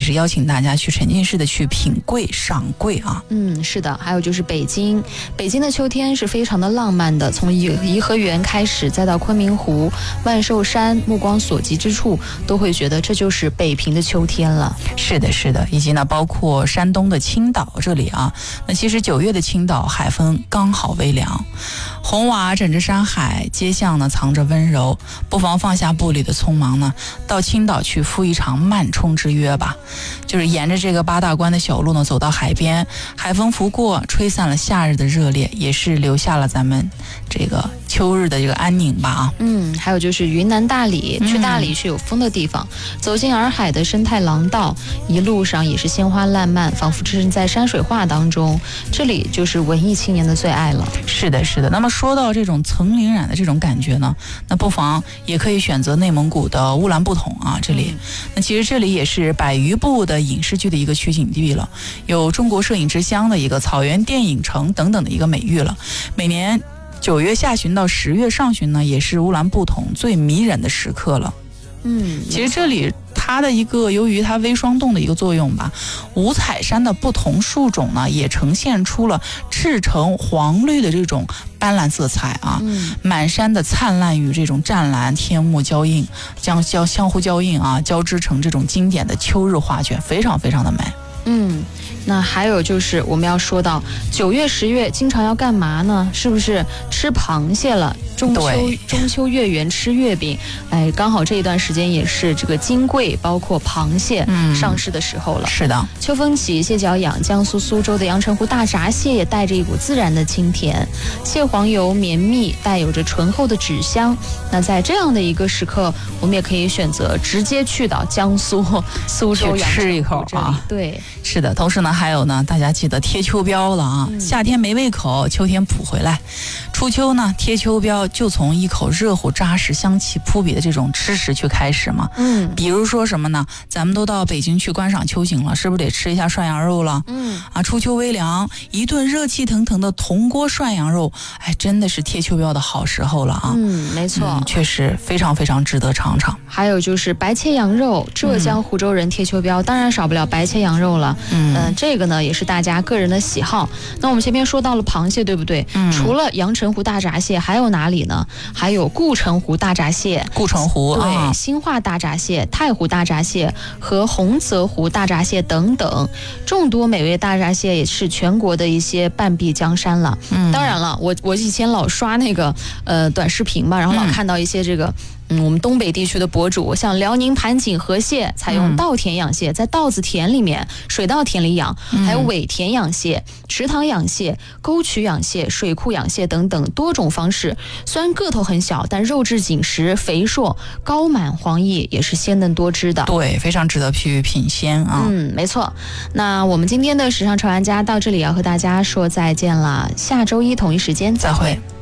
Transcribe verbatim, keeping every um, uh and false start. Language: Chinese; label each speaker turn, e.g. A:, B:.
A: 是邀请大家去沉浸式的去品桂赏桂啊。
B: 嗯，是的。还有就是北京，北京的秋天是非常的浪漫的，从颐颐和园开始，再到昆明湖、万寿山，目光所及之处都会觉得这就是北平的秋天了。
A: 是的，是的。以及呢，包括山东的青岛这里啊，那其实九月的青岛海风刚好微凉，红瓦枕着山海，街巷呢藏着温柔，不妨放下步里的匆忙呢，到青岛去赴一场慢冲之约吧。就是沿着这个八大关的小路呢，走到海边，海风拂过，吹散了夏日的热烈，也是留下了咱们这个秋日的这个安宁吧啊。
B: 嗯，还有就是云南大理，去大理是有风的地方，嗯、走进洱海的生态廊道，一路上也是鲜花烂漫，仿佛置身在山水画当中。这里就是文艺青年的最爱了。
A: 是的，是的。那么说到这种层林染的这种感觉呢，那不妨也可以选择内蒙古的乌兰布统啊，这里。嗯、那其实这里也是百余部的影视剧的一个取景地了，有中国摄影之乡的一个草原电影城等等的一个美誉了。每年九月下旬到十月上旬呢，也是乌兰布统最迷人的时刻了。
B: 嗯，
A: 其实这里它的一个由于它微霜冻的一个作用吧，五彩山的不同树种呢，也呈现出了赤橙黄绿的这种斑斓色彩啊。嗯、满山的灿烂与这种湛蓝天幕交映，将交相互交映啊，交织成这种经典的秋日画卷，非常非常的美。
B: 嗯，那还有就是我们要说到九月十月经常要干嘛呢？是不是吃螃蟹了？中秋中秋月圆吃月饼，哎，刚好这一段时间也是这个金桂包括螃蟹上市的时候了。嗯、
A: 是的，
B: 秋风起，蟹脚痒，江苏苏州的阳澄湖大闸蟹也带着一股自然的清甜，蟹黄油绵密，带有着醇厚的脂香。那在这样的一个时刻，我们也可以选择直接去到江苏苏州阳澄湖
A: 吃一口啊。
B: 对，
A: 是的。同时呢，还有呢，大家记得贴秋膘了啊！嗯、夏天没胃口，秋天补回来。初秋呢，贴秋膘就从一口热乎扎实、香气扑鼻的这种吃食去开始嘛。嗯，比如说什么呢？咱们都到北京去观赏秋景了，是不是得吃一下涮羊肉了？嗯，啊，初秋微凉，一顿热气腾腾的铜锅涮羊肉，哎，真的是贴秋膘的好时候了啊！
B: 嗯，没错，
A: 嗯、确实非常非常值得尝尝。
B: 还有就是白切羊肉，浙江湖州人贴秋膘，嗯、当然少不了白切羊肉了。嗯、呃，这个呢也是大家个人的喜好。那我们前面说到了螃蟹，对不对？嗯，除了阳澄湖大闸蟹，还有哪里呢？还有顾城湖大闸蟹、
A: 顾城湖
B: 对、
A: 啊、
B: 兴化大闸蟹、太湖大闸蟹和洪泽湖大闸蟹等等，众多美味大闸蟹也是全国的一些半壁江山了。嗯，当然了，我我以前老刷那个呃短视频嘛，然后老看到一些这个。嗯，我们东北地区的博主，像辽宁盘锦河蟹，采用稻田养蟹，在稻子田里面、水稻田里养，还有苇田养蟹、池塘养蟹、沟渠养蟹、水库养蟹等等多种方式。虽然个头很小，但肉质紧实、肥硕、高满黄溢，也是鲜嫩多汁的。
A: 对，非常值得去品鲜啊。
B: 嗯，没错。那我们今天的时尚潮玩家到这里要和大家说再见了，下周一同一时间再会。
A: 再会。